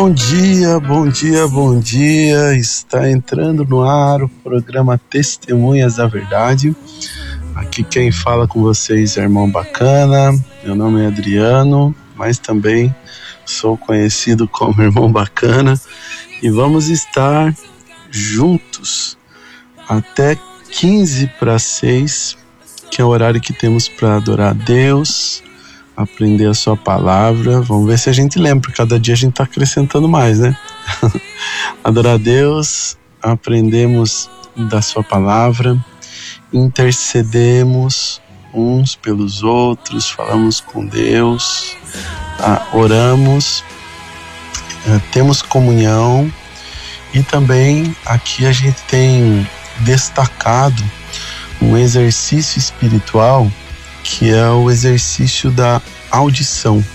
Bom dia, bom dia, bom dia. Está entrando no ar o programa Testemunhas da Verdade. Aqui quem fala com vocês é Irmão Bacana. Meu nome é Adriano, mas também sou conhecido como Irmão Bacana. E vamos estar juntos até 5:45, que é o horário que temos para adorar a Deus, aprender a sua palavra. Vamos ver se a gente lembra, porque cada dia a gente está acrescentando mais, né? Adorar a Deus, aprendemos da sua palavra, intercedemos uns pelos outros, falamos com Deus, oramos, temos comunhão. E também aqui a gente tem destacado um exercício espiritual, que é o exercício da audição.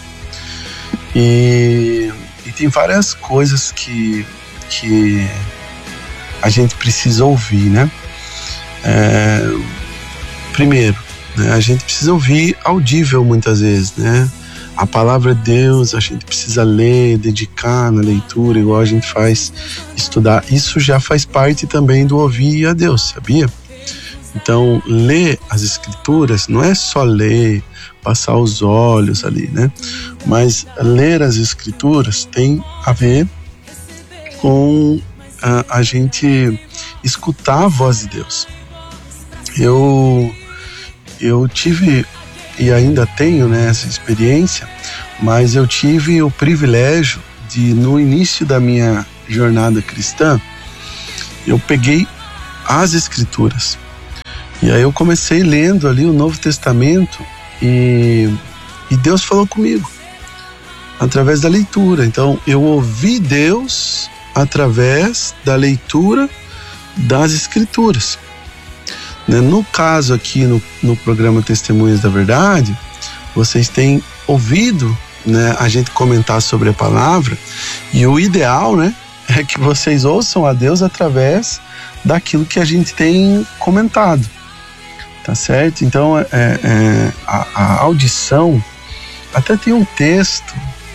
E tem várias coisas que a gente precisa ouvir, né? Primeiro, né, a gente precisa ouvir audível muitas vezes, né? A palavra de Deus, a gente precisa ler, dedicar na leitura, igual a gente faz, estudar. Isso já faz parte também do ouvir a Deus, sabia? Então, ler as escrituras não é só ler, passar os olhos ali, né? Mas ler as escrituras tem a ver com a gente escutar a voz de Deus. Eu tive e ainda tenho, né, essa experiência, mas eu tive o privilégio de, no início da minha jornada cristã, eu peguei as escrituras. E aí eu comecei lendo ali o Novo Testamento e Deus falou comigo através da leitura. Então eu ouvi Deus através da leitura das Escrituras. No caso aqui no programa Testemunhas da Verdade, vocês têm ouvido, né, a gente comentar sobre a palavra, e o ideal, né, é que vocês ouçam a Deus através daquilo que a gente tem comentado. Tá certo? Então, a audição, até tem um texto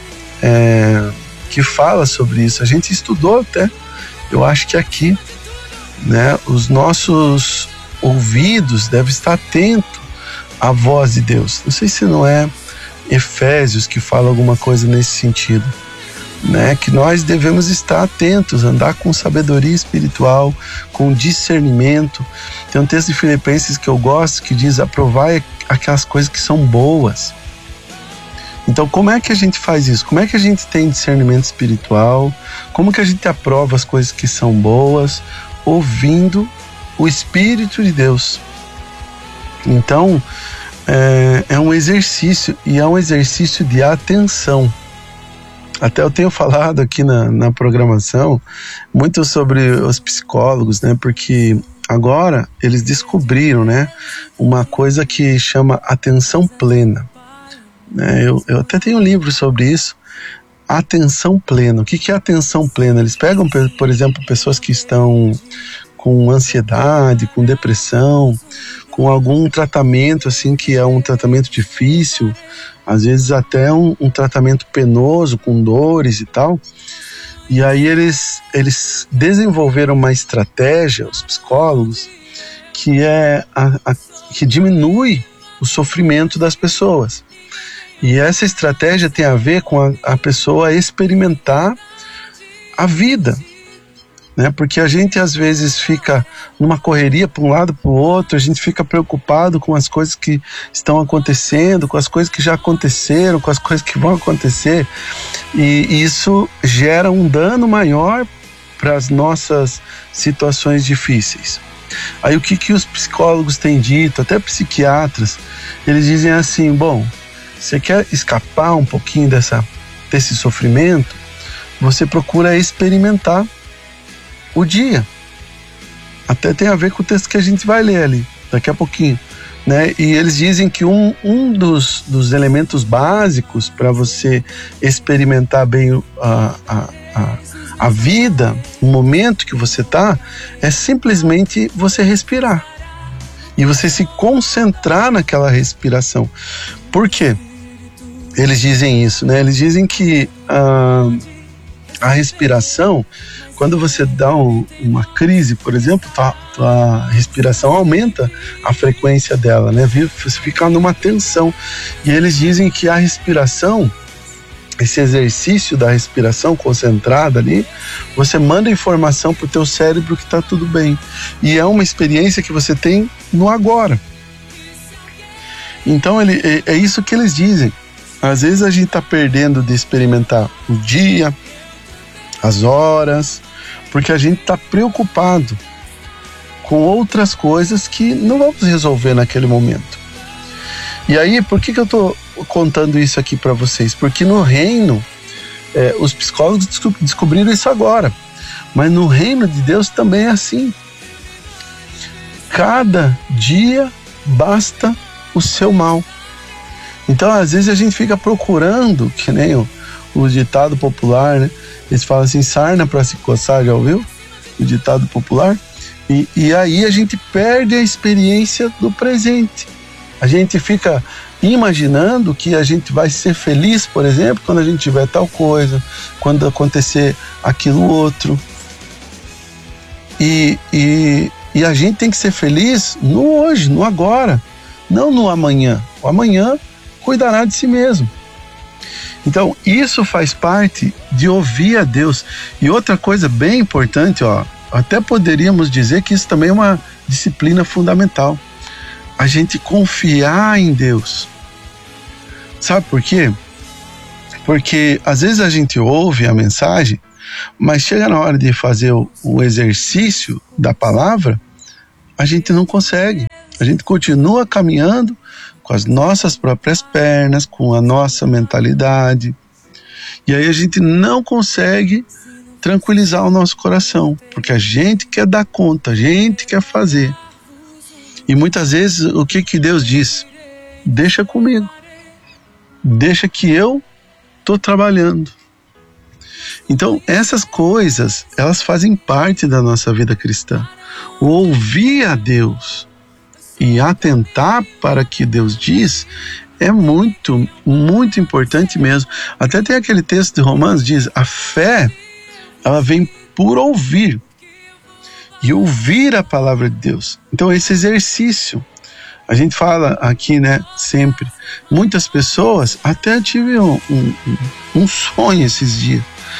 que fala sobre isso. A gente estudou até, eu acho que aqui, né? Os nossos ouvidos devem estar atentos à voz de Deus. Não sei se não é Efésios que fala alguma coisa nesse sentido, né? Que nós devemos estar atentos, andar com sabedoria espiritual, com discernimento. Tem um texto de Filipenses que eu gosto, que diz: aprovai aquelas coisas que são boas. Então, como é que a gente faz isso? Como é que a gente tem discernimento espiritual? Como que a gente aprova as coisas que são boas? Ouvindo o Espírito de Deus. Então, é um exercício, e é um exercício de atenção. Até eu tenho falado aqui na programação muito sobre os psicólogos, né? Porque agora eles descobriram, né, uma coisa que chama atenção plena. Eu até tenho um livro sobre isso, atenção plena. O que é atenção plena? Eles pegam, por exemplo, pessoas que estão com ansiedade, com depressão, com algum tratamento assim que é um tratamento difícil, às vezes até um tratamento penoso, com dores e tal. E aí eles desenvolveram uma estratégia, os psicólogos, que que diminui o sofrimento das pessoas. E essa estratégia tem a ver com a pessoa experimentar a vida, né? Porque a gente às vezes fica numa correria para um lado para o outro, a gente fica preocupado com as coisas que estão acontecendo, com as coisas que já aconteceram, com as coisas que vão acontecer, e isso gera um dano maior para as nossas situações difíceis. Aí o que os psicólogos têm dito, até psiquiatras, eles dizem assim: bom, você quer escapar um pouquinho desse sofrimento, você procura experimentar o dia. Até tem a ver com o texto que a gente vai ler ali daqui a pouquinho, né? E eles dizem que um dos elementos básicos para você experimentar bem a vida, o momento que você está, é simplesmente você respirar e você se concentrar naquela respiração. Por quê? Eles dizem isso, né? Eles dizem que A respiração, quando você dá uma crise, por exemplo, tua respiração aumenta a frequência dela, né? Você fica numa tensão. E eles dizem que a respiração, esse exercício da respiração concentrada ali, você manda informação pro teu cérebro que tá tudo bem. E é uma experiência que você tem no agora. Então é isso que eles dizem. Às vezes a gente tá perdendo de experimentar o dia, as horas, porque a gente está preocupado com outras coisas que não vamos resolver naquele momento. E aí, por que eu estou contando isso aqui para vocês? Porque no reino, os psicólogos descobriram isso agora, mas no reino de Deus também é assim. Cada dia basta o seu mal. Então, às vezes a gente fica procurando, que nem o ditado popular, né? Eles falam assim, sarna para se coçar, já ouviu? O ditado popular. E aí a gente perde a experiência do presente. A gente fica imaginando que a gente vai ser feliz, por exemplo, quando a gente tiver tal coisa, quando acontecer aquilo outro. E a gente tem que ser feliz no hoje, no agora, não no amanhã. O amanhã cuidará de si mesmo. Então, isso faz parte de ouvir a Deus. E outra coisa bem importante, até poderíamos dizer que isso também é uma disciplina fundamental. A gente confiar em Deus. Sabe por quê? Porque às vezes a gente ouve a mensagem, mas chega na hora de fazer o exercício da palavra, a gente não consegue. A gente continua caminhando com as nossas próprias pernas, com a nossa mentalidade. E aí a gente não consegue tranquilizar o nosso coração, porque a gente quer dar conta, a gente quer fazer. E muitas vezes o que Deus diz? Deixa comigo. Deixa que eu estou trabalhando. Então essas coisas, elas fazem parte da nossa vida cristã. O ouvir a Deus e atentar para o que Deus diz é muito, muito importante mesmo. Até tem aquele texto de Romanos que diz, a fé, ela vem por ouvir. E ouvir a palavra de Deus. Então esse exercício, a gente fala aqui, né, sempre, muitas pessoas, até tive um sonho esses dias.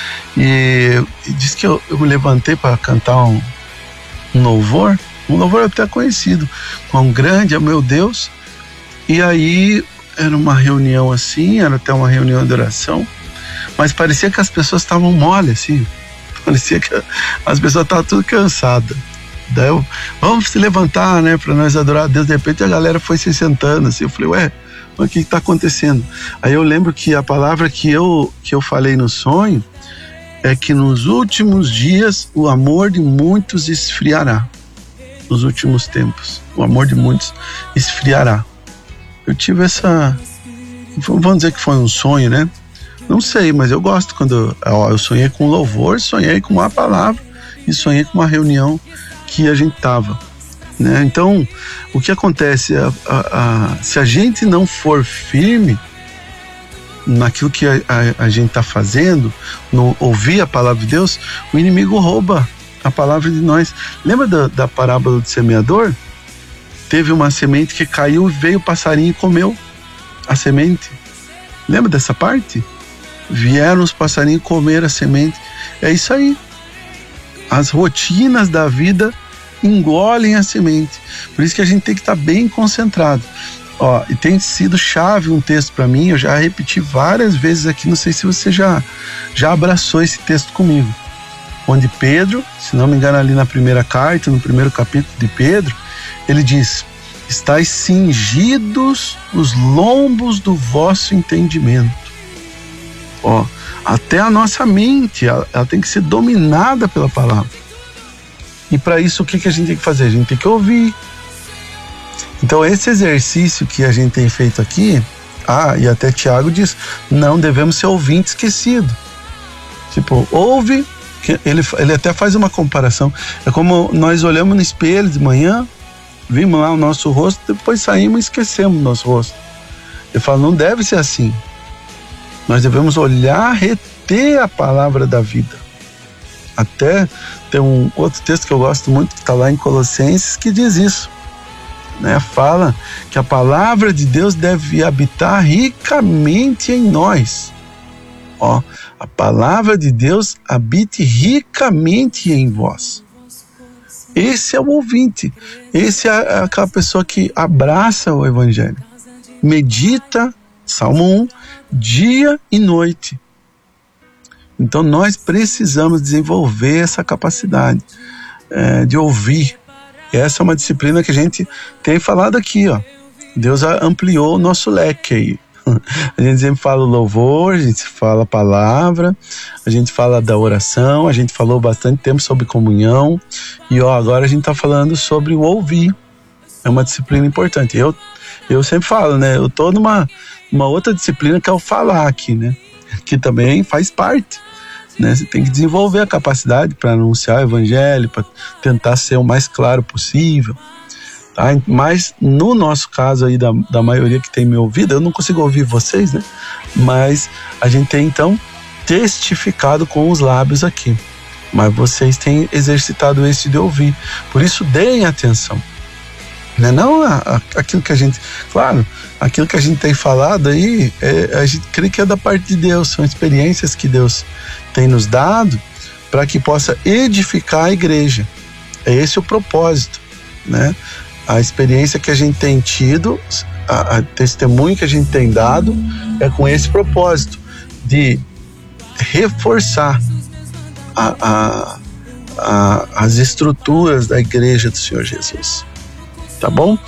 E diz que eu me levantei para cantar um louvor, um louvor até conhecido, quão grande é o meu Deus. E aí era uma reunião assim, era até uma reunião de oração, mas parecia que as pessoas estavam mole assim, parecia que as pessoas estavam tudo cansadas. Daí vamos se levantar, né, para nós adorar a Deus. De repente a galera foi se sentando assim, eu falei, mas o que está acontecendo? Aí eu lembro que a palavra que eu falei no sonho é que nos últimos dias o amor de muitos esfriará. Nos últimos tempos, o amor de muitos esfriará. Eu tive vamos dizer que foi um sonho, né? Não sei, mas eu gosto quando eu sonhei com louvor, sonhei com uma palavra e sonhei com uma reunião que a gente tava, né? Então, o que acontece? Se a gente não for firme naquilo que a gente tá fazendo, no ouvir a palavra de Deus, o inimigo rouba a palavra de nós. Lembra da parábola do semeador? Teve uma semente que caiu e veio o passarinho e comeu a semente. Lembra dessa parte? Vieram os passarinhos comer a semente. É isso aí. As rotinas da vida engolem a semente. Por isso que a gente tem que estar bem concentrado. E tem sido chave um texto para mim, eu já repeti várias vezes aqui, não sei se você já abraçou esse texto comigo. Onde Pedro, se não me engano ali na primeira carta, no primeiro capítulo de Pedro, ele diz, estáis cingidos os lombos do vosso entendimento. Até a nossa mente, ela tem que ser dominada pela palavra. E para isso o que a gente tem que fazer? A gente tem que ouvir. Então esse exercício que a gente tem feito aqui, e até Tiago diz, não devemos ser ouvinte esquecido. Tipo, ouve, ele até faz uma comparação. É como nós olhamos no espelho de manhã, vimos lá o nosso rosto, depois saímos e esquecemos o nosso rosto. Ele fala, não deve ser assim. Nós devemos olhar, reter a palavra da vida. Até tem um outro texto que eu gosto muito, que está lá em Colossenses, que diz isso, né? Fala que a palavra de Deus deve habitar ricamente em nós. Ó, a palavra de Deus habite ricamente em vós. Esse é o ouvinte, esse é aquela pessoa que abraça o Evangelho, medita, Salmo 1, dia e noite. Então nós precisamos desenvolver essa capacidade de ouvir. Essa é uma disciplina que a gente tem falado aqui, ó. Deus ampliou o nosso leque aí. A gente sempre fala o louvor, a gente fala a palavra, a gente fala da oração, a gente falou bastante tempo sobre comunhão e agora a gente está falando sobre o ouvir. É uma disciplina importante. Eu sempre falo, né? Eu tô numa outra disciplina que é o falar aqui, né? Que também faz parte, né? Você tem que desenvolver a capacidade para anunciar o evangelho, para tentar ser o mais claro possível. Tá? Mas no nosso caso aí da maioria que tem me ouvido, eu não consigo ouvir vocês, né? Mas a gente tem então testificado com os lábios aqui. Mas vocês têm exercitado esse de ouvir. Por isso deem atenção. Né? Não aquilo que a gente... Claro, aquilo que a gente tem falado aí, a gente crê que é da parte de Deus. São experiências que Deus tem nos dado para que possa edificar a igreja. É esse o propósito, né? A experiência que a gente tem tido, a testemunho que a gente tem dado, é com esse propósito de reforçar as estruturas da igreja do Senhor Jesus. Tá bom?